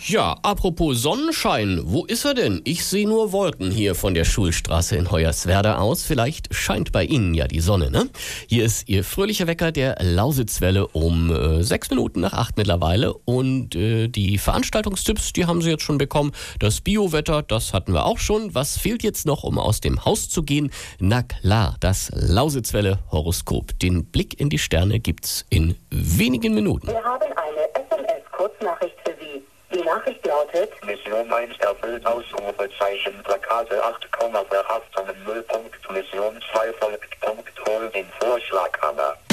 Ja, apropos Sonnenschein, wo ist er denn? Ich sehe nur Wolken hier von der Schulstraße in Hoyerswerda aus. Vielleicht scheint bei Ihnen ja die Sonne, ne? Hier ist Ihr fröhlicher Wecker der Lausitzwelle um 6 Minuten nach 8 mittlerweile. Und die Veranstaltungstipps, die haben Sie jetzt schon bekommen. Das Biowetter, das hatten wir auch schon. Was fehlt jetzt noch, um aus dem Haus zu gehen? Na klar, das Lausitzwelle-Horoskop. Den Blick in die Sterne gibt's in wenigen Minuten. Wir haben eine SMS-Kurznachricht für Sie. Die Nachricht lautet: Mission 1 erfüllt, Ausrufezeichen, Plakate 8, Verhaftungen 0. Mission 2 folgt, hol den Vorschlaghammer.